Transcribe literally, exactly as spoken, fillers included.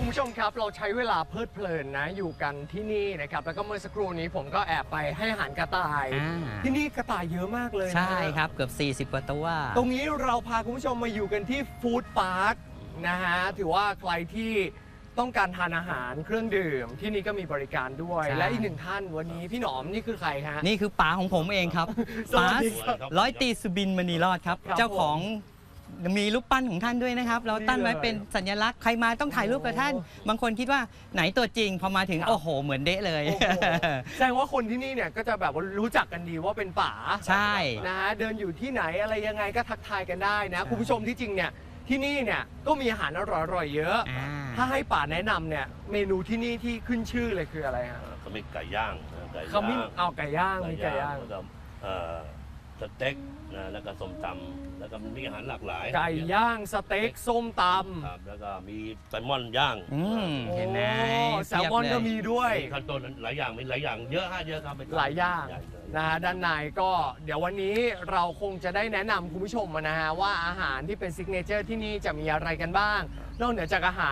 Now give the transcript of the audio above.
ผู้ชมครับเราใช้เวลาเพลิดเพลินนะอยู่กันที่นี่นะครับแล้วก็เมื่อสักครู่นี้ผมก็แอบไปให้อาหารกระต่ายที่นี่กระต่ายเยอะมากเลยนะใช่ครับเกือบสี่สิบกว่าตัวตรงนี้เราพาคุณผู้ชมมาอยู่กันที่ฟู้ดพาร์คนะฮะถือว่าใครที่ต้องการทานอาหารเครื่องดื่มที่นี่ก็มีบริการด้วยและอีกหนึ่งท่านวันนี้พี่หนอมนี่คือใครฮะนี่คือป๋าของผมเองครับป๋าร้อยตีสุบินมณีรอดครับเจ้าของมีรูปปั้นของท่านด้วยนะครับเราตั้งไว้เป็นสัญลักษณ์ใครมาต้องถ่ายรูปกับท่านบางคนคิดว่าไหนตัวจริงพอมาถึงโอ้โหเหมือนเดะเลยแสดงว่าคนที่นี่เนี่ยก็จะแบบว่ารู้จักกันดีว่าเป็นป๋าใช่นะฮะเดินอยู่ที่ไหนอะไรยังไงก็ทักทายกันได้นะคุณผู้ชมที่จริงเนี่ยที่นี่เนี่ยก็มีอาหารอร่อยๆเยอะถ้าให้ป๋าแนะนำเนี่ยเมนูที่นี่ที่ขึ้นชื่อเลยคืออะไรฮะเขามีไก่ย่างเขามีเอาไก่ย่างมีไก่ย่างแล้วก็สเต็กนะแล้วก็ส้มตำแล้วก็มีอาหารหลากหลายไก่ย่างสเต็กส้มตำครับแล้วก็มีแซลมอนย่างเห็นไหมแซลมอนก็มีด้วยขั้นตอนหลายอย่างมีหลายอย่างเยอะฮะเยอะครับหลายอย่างนะฮะด้านในก็เดี๋ยววันนี้เราคงจะได้แนะนำคุณผู้ชมนะฮะว่าอาหารที่เป็นซิกเนเจอร์ที่นี่จะมีอะไรกันบ้างนอกเหนือจากอาหาร